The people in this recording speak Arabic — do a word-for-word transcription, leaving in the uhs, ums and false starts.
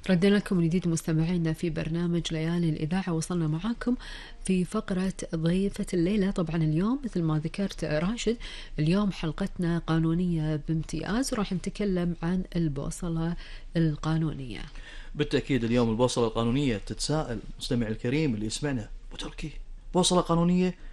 ردنا لكم من جديد مستمعينا في برنامج ليالي الإذاعة. وصلنا معاكم في فقرة ضيفة الليلة. طبعا اليوم مثل ما ذكرت راشد، اليوم حلقتنا قانونية بامتياز، وراح نتكلم عن البوصلة القانونية. بالتأكيد اليوم البوصلة القانونية. تتساءل مستمع الكريم اللي يسمعنا، أبو تركي بوصلة قانونية